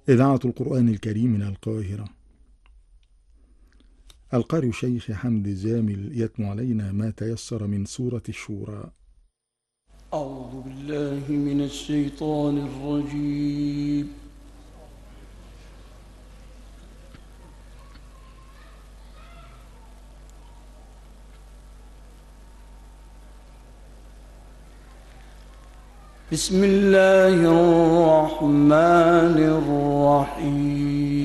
إذاعة القرآن الكريم من القاهرة. القارئ شيخ حمد زامل يتلو علينا ما تيسر من سورة الشورى. أعوذ بالله من الشيطان الرجيم. بسم الله الرحمن الرحيم.